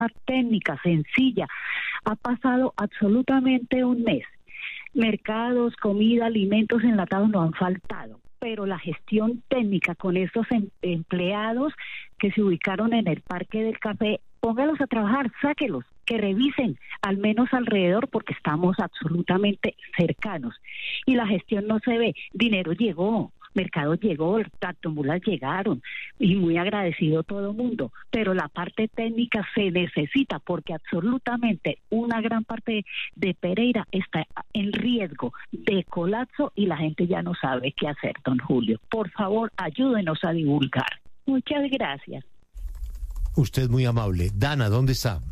técnica, sencilla. Ha pasado absolutamente un mes. Mercados, comida, alimentos enlatados no han faltado, pero la gestión técnica con estos empleados que se ubicaron en el Parque del Café, póngalos a trabajar, sáquelos, que revisen al menos alrededor porque estamos absolutamente cercanos. Y la gestión no se ve, dinero llegó, mercado llegó, tractomulas llegaron y muy agradecido todo el mundo, pero la parte técnica se necesita porque absolutamente una gran parte de Pereira está en riesgo de colapso y la gente ya no sabe qué hacer, don Julio. Por favor, ayúdenos a divulgar. Muchas gracias. Usted muy amable. Dana, ¿dónde está?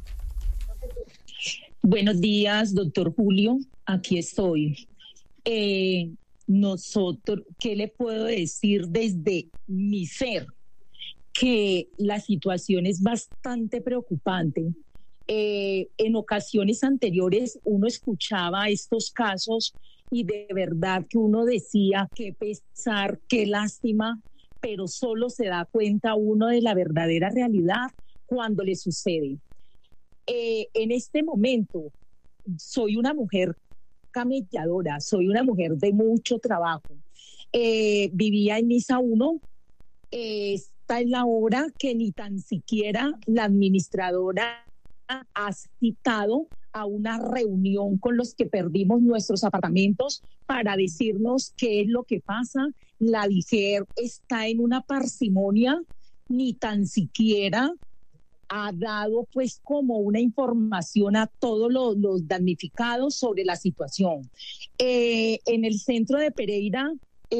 Buenos días, doctor Julio. Aquí estoy. Nosotros, ¿qué le puedo decir desde mi ser? Que la situación es bastante preocupante. En ocasiones anteriores uno escuchaba estos casos y de verdad que uno decía qué pesar, qué lástima, pero solo se da cuenta uno de la verdadera realidad cuando le sucede. En este momento soy una mujer camelladora, soy una mujer de mucho trabajo. Vivía en Misa 1, esta es la hora que ni tan siquiera la administradora ha citado a una reunión con los que perdimos nuestros apartamentos para decirnos qué es lo que pasa. La DIGER está en una parsimonia, ni tan siquiera ha dado pues como una información a todos los damnificados sobre la situación. En el centro de Pereira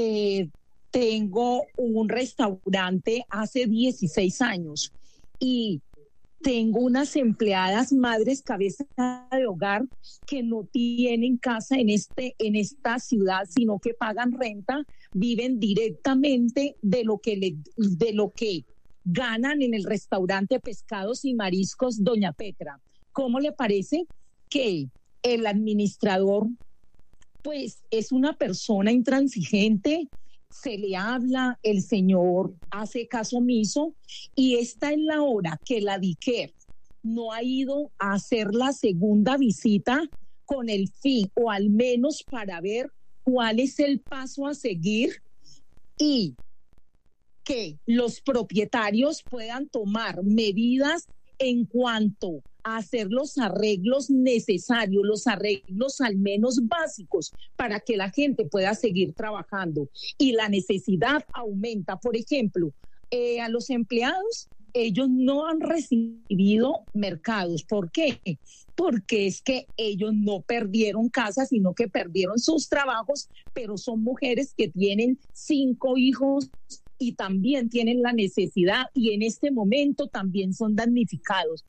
tengo un restaurante hace 16 años y tengo unas empleadas madres cabeza de hogar que no tienen casa en esta ciudad, sino que pagan renta, viven directamente de lo que ganan en el restaurante Pescados y Mariscos Doña Petra. ¿Cómo le parece que el administrador pues es una persona intransigente? Se le habla, el señor hace caso omiso y esta es la hora que la DIGER no ha ido a hacer la segunda visita con el fin, o al menos para ver cuál es el paso a seguir y que los propietarios puedan tomar medidas en cuanto a hacer los arreglos necesarios, los arreglos al menos básicos para que la gente pueda seguir trabajando. Y la necesidad aumenta. Por ejemplo, a los empleados, ellos no han recibido mercados. ¿Por qué? Porque es que ellos no perdieron casa, sino que perdieron sus trabajos, pero son mujeres que tienen 5 hijos y también tienen la necesidad y en este momento también son damnificados.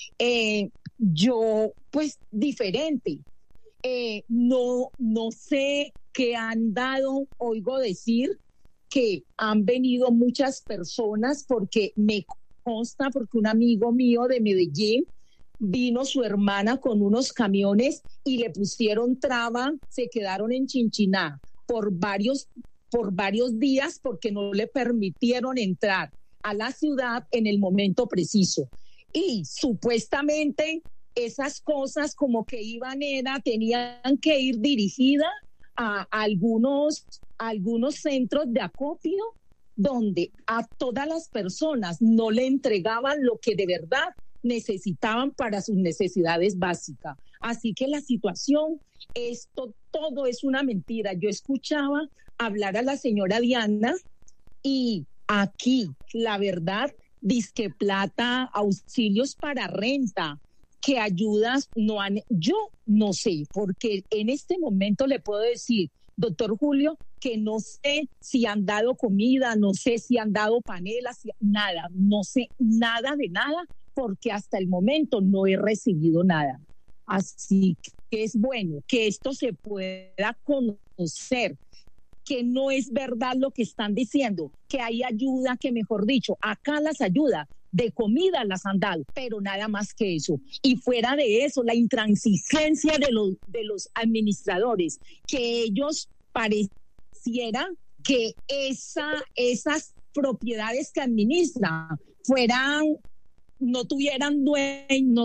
Yo, pues, diferente. No sé qué han dado, oigo decir que han venido muchas personas porque me consta, porque un amigo mío de Medellín vino su hermana con unos camiones y le pusieron traba, se quedaron en Chinchiná por varios días porque no le permitieron entrar a la ciudad en el momento preciso. Y supuestamente esas cosas como que tenían que ir dirigidas a algunos centros de acopio donde a todas las personas no le entregaban lo que de verdad necesitaban para sus necesidades básicas. Así que la situación, todo es una mentira. Yo escuchaba hablar a la señora Diana y aquí, la verdad, dizque plata, auxilios para renta, que ayudas no han, yo no sé, porque en este momento le puedo decir, doctor Julio, que no sé si han dado comida, no sé si han dado panelas, nada, no sé nada de nada, porque hasta el momento no he recibido nada. Así que es bueno que esto se pueda conocer, que no es verdad lo que están diciendo, que hay ayuda, que mejor dicho, acá las ayudas de comida las han dado, pero nada más que eso. Y fuera de eso, la intransigencia de los administradores, que ellos pareciera que esas propiedades que administran fueran no tuvieran dueño,